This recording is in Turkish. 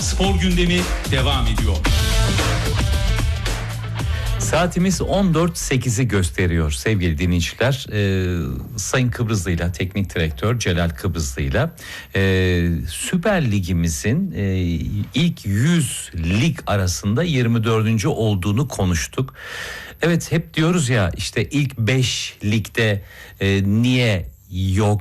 Spor gündemi devam ediyor. Saatimiz 14.08'i gösteriyor sevgili dinleyiciler. Sayın Kıbrıslı'yla, teknik direktör Celal Kıbrıslı'yla Süper Ligimizin ilk 100 lig arasında 24. olduğunu konuştuk. Evet, hep diyoruz ya işte ilk 5 ligde niye yok?